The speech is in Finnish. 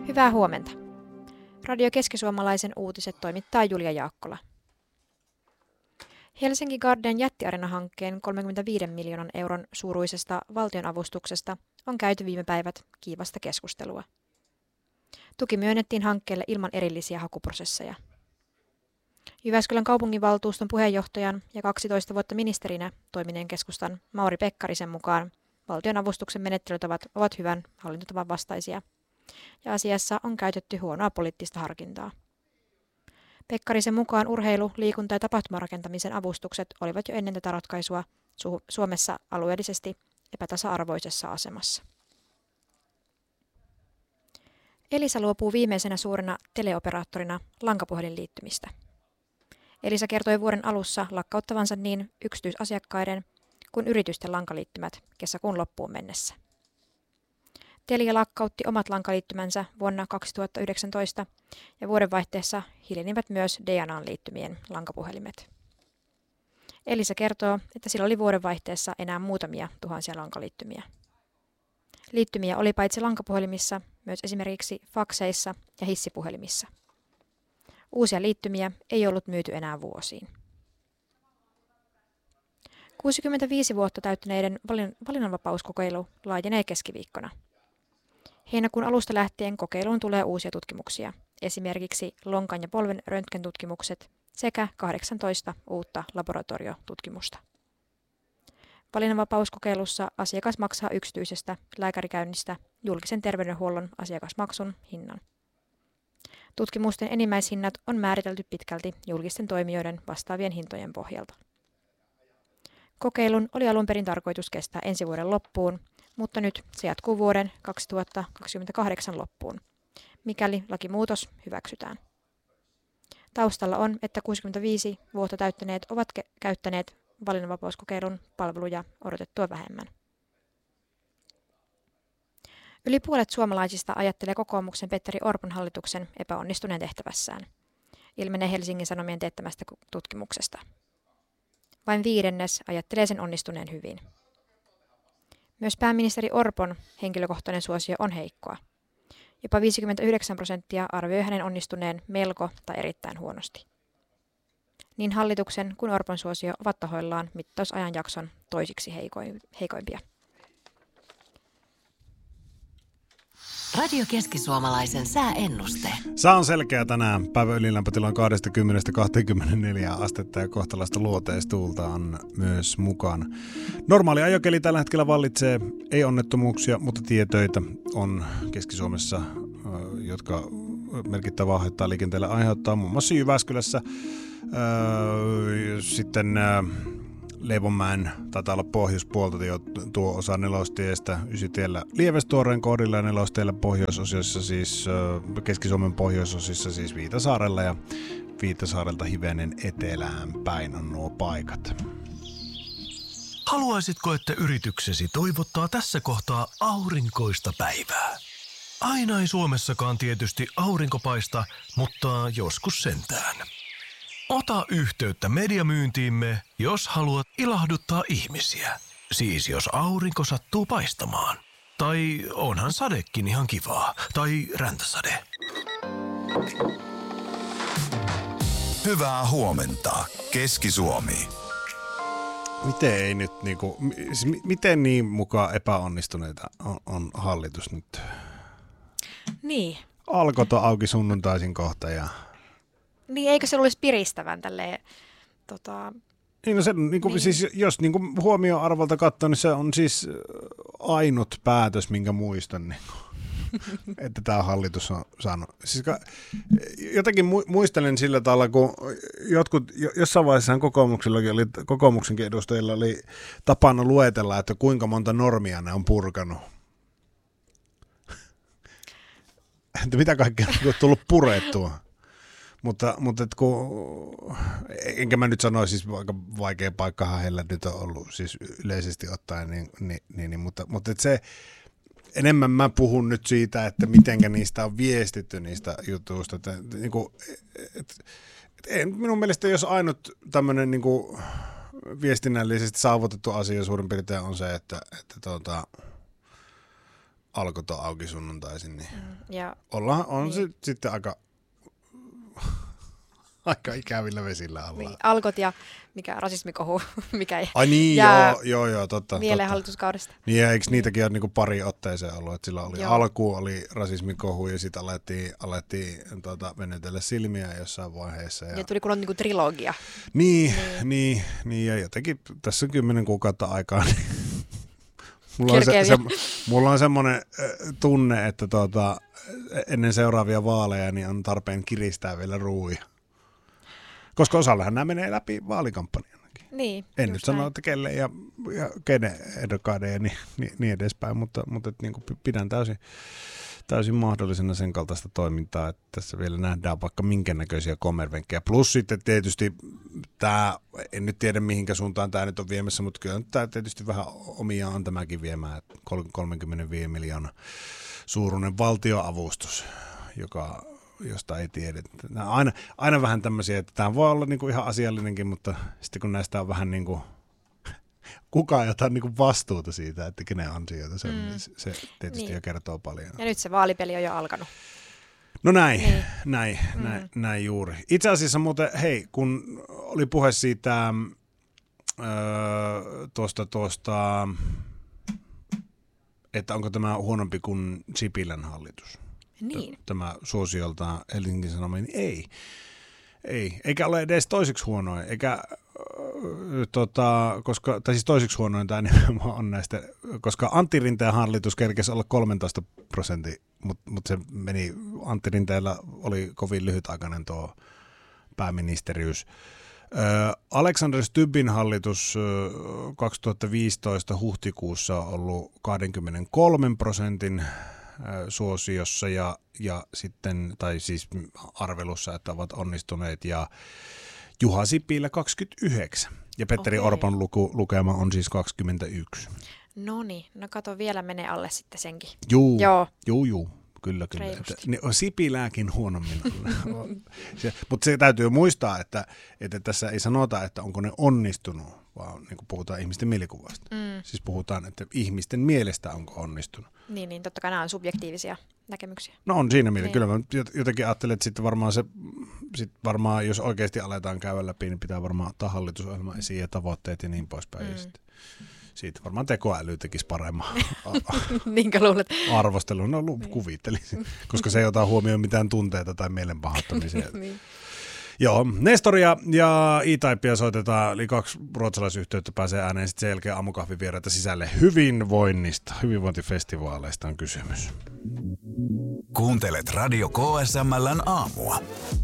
Hyvää huomenta. Radio Keskisuomalaisen uutiset toimittaa Julia Jaakkola. Helsinki Garden jättiarena-hankkeen 35 miljoonan euron suuruisesta valtionavustuksesta on käyty viime päivät kiivasta keskustelua. Tuki myönnettiin hankkeelle ilman erillisiä hakuprosesseja. Jyväskylän kaupunginvaltuuston puheenjohtajan ja 12 vuotta ministerinä toimineen keskustan Mauri Pekkarisen mukaan valtionavustuksen menettelytavat ovat hyvän hallintotavan vastaisia ja asiassa on käytetty huonoa poliittista harkintaa. Pekkarisen mukaan urheilu-, liikunta- ja tapahtumarakentamisen avustukset olivat jo ennen tätä ratkaisua Suomessa alueellisesti epätasa-arvoisessa asemassa. Elisa luopuu viimeisenä suurena teleoperaattorina lankapuhelinliittymistä. Elisa kertoi vuoden alussa lakkauttavansa niin yksityisasiakkaiden kuin yritysten lankaliittymät kesäkuun loppuun mennessä. Telia lakkautti omat lankaliittymänsä vuonna 2019 ja vuodenvaihteessa hiljenivät myös DNAn liittymien lankapuhelimet. Elisa kertoo, että sillä oli vuodenvaihteessa enää muutamia tuhansia lankaliittymiä. Liittymiä oli paitsi lankapuhelimissa myös esimerkiksi fakseissa ja hissipuhelimissa. Uusia liittymiä ei ollut myyty enää vuosiin. 65 vuotta täyttäneiden valinnanvapauskokeilu laajenee keskiviikkona. Heinäkuun alusta lähtien kokeiluun tulee uusia tutkimuksia, esimerkiksi lonkan ja polven röntgentutkimukset sekä 18 uutta laboratoriotutkimusta. Valinnanvapauskokeilussa asiakas maksaa yksityisestä lääkärikäynnistä julkisen terveydenhuollon asiakasmaksun hinnan. Tutkimusten enimmäishinnat on määritelty pitkälti julkisten toimijoiden vastaavien hintojen pohjalta. Kokeilun oli alun perin tarkoitus kestää ensi vuoden loppuun, mutta nyt se jatkuu vuoden 2028 loppuun, mikäli lakimuutos hyväksytään. Taustalla on, että 65 vuotta täyttäneet ovat käyttäneet valinnanvapauskokeilun palveluja odotettua vähemmän. Yli puolet suomalaisista ajattelee kokoomuksen Petteri Orpon hallituksen epäonnistuneen tehtävässään, ilmenee Helsingin Sanomien teettämästä tutkimuksesta. Vain 1/5 ajattelee sen onnistuneen hyvin. Myös pääministeri Orpon henkilökohtainen suosio on heikkoa. Jopa 59% arvioi hänen onnistuneen melko tai erittäin huonosti. Niin hallituksen kuin Orpon suosio ovat tahoillaan mittausajanjakson toisiksi heikoimpia. Radio Keskisuomalaisen sääennuste. Sää on selkeä tänään. Päivän ylilämpötila on 20-24 astetta ja kohtalaista luoteistuulta on myös mukana. Normaali ajokeli tällä hetkellä vallitsee. Ei onnettomuuksia, mutta tietöitä on Keski-Suomessa, jotka merkittävää haittaa liikenteelle aiheuttaa. Muun muassa Jyväskylässä. Sitten Leivonmäen taitaa olla pohjoispuolta jo tuo osa Nelostiestä Ysitiellä Lievestuoreen kohdilla ja Nelostiellä pohjoisosissa siis Keski-Suomen pohjoisosissa siis Viitasaarella ja Viitasaarelta hivenen etelään päin on nuo paikat. Haluaisitko, että yrityksesi toivottaa tässä kohtaa aurinkoista päivää? Aina ei Suomessakaan tietysti aurinko paista, mutta joskus sentään. Ota yhteyttä mediamyyntiimme, jos haluat ilahduttaa ihmisiä. Siis jos aurinko sattuu paistamaan. Tai onhan sadekin ihan kivaa. Tai räntäsade. Hyvää huomenta, Keski-Suomi. Miten niin mukaan epäonnistuneita on hallitus nyt? Niin. Alkot on auki sunnuntaisin kohta ja... Niin, eikö se olisi piristävän tälleen, Niin, no se, niin. Siis, jos huomioarvolta katsoo, niin se on siis ainut päätös, minkä muistan, että tämä hallitus on saanut. Siis, jotenkin muistelen sillä tavalla, kun jossain vaiheessa kokoomuksenkin edustajilla oli tapana luetella, että kuinka monta normia ne on purkanut. Että mitä kaikkea on tullut purettua. Mutta enkä mä nyt sano, siis aika vaikea paikkahan heillä nyt on ollut siis yleisesti ottaen, mutta että se enemmän mä puhun nyt siitä, että mitenkä niistä on viestitty niistä jutuista. Että minun mielestä jos ainut tämmöinen viestinnällisesti saavutettu asia suurin piirtein on se, että Alkot on auki sunnuntaisin, niin Ja on niin. se sitten aika ikävillä vesillä ollaan. niin, Alkot ja mikä rasismikohu, mikä Ai niin, jää joo, totta. mieleen hallituskaudesta. Niin, ja eikö niitäkin ole niinku pari otteeseen ollut, että sillä oli Joo. alku, oli rasismikohu ja sitten alettiin venytellä silmiä jossain vaiheessa. Ja tuli kun on niinku trilogia. Niin, ja jotenkin tässä on 10 kuukautta aikaa, niin mulla on semmoinen tunne, että ennen seuraavia vaaleja niin on tarpeen kiristää vielä ruuia. Koska osallehan nämä menee läpi vaalikampanjanakin. Niin, En nyt sano, että kelle ja kenen ehdokkaiden ja niin edespäin, mutta niin kuin pidän täysin mahdollisena sen kaltaista toimintaa, että tässä vielä nähdään vaikka minkä näköisiä kommervenkkejä. Plus sitten tietysti tämä, en nyt tiedä mihinkä suuntaan tämä nyt on viemässä, mutta kyllä tämä tietysti vähän omiaan on tämäkin viemään, että 35 miljoonaa suuruinen valtioavustus, josta ei tiedetä. Nämä on aina vähän tämmöisiä, että tämä voi olla niinku ihan asiallinenkin, mutta sitten kun näistä on vähän niin kuin kukaan ei ota niinku vastuuta siitä, että kenen ansioita se tietysti jo kertoo paljon. Ja nyt se vaalipeli on jo alkanut. No näin juuri. Itse asiassa muuten, hei, kun oli puhe siitä tuosta, että onko tämä huonompi kuin Sipilän hallitus? Niin. Tämä suosioltaan Helsingin Sanomien, niin ei, eikä ole edes toiseksi huonoin, tai siis toiseksi huonoin tämä nimenomaan on näistä, koska Antti Rinteen hallitus kerkesi olla 13%, mutta se meni, Antti Rinteellä oli kovin lyhytaikainen tuo pääministeriys. Alexander Stubbin hallitus 2015 huhtikuussa on ollut 23% suosiossa ja sitten, tai siis arvelussa, että ovat onnistuneet, ja Juha Sipilä 29. Ja Petteri Orpon lukema on siis 21. Noniin, no kato, vielä menee alle sitten senkin. Juu. Kyllä. Sipilääkin huonommin. Mutta se täytyy muistaa, että tässä ei sanota, että onko ne onnistunut, vaan niin kuin puhutaan ihmisten mielikuvasta. Siis puhutaan, että ihmisten mielestä onko onnistunut. Niin, totta kai nämä on subjektiivisia näkemyksiä. No on siinä mielessä. Kyllä mä jotenkin ajattelen, että sitten varmaan jos oikeasti aletaan käydä läpi, niin pitää varmaan ottaa hallitusohjelma esiin ja tavoitteet ja niin poispäin. Ja siitä varmaan tekoäly tekisi paremman Niinkö luulet? arvostelun. No kuvittelisin, koska se ei ota huomioon mitään tunteita tai mielenpahoittamisia. Niin. Joo, Nestoria ja E-Typea soitetaan, eli 2 ruotsalaisyhteyttä pääsee ääneen, sitten sen jälkeen aamukahvivieraita sisälle hyvinvoinnista. Hyvinvointifestivaaleista on kysymys. Kuuntelet Radio KSML:n aamua.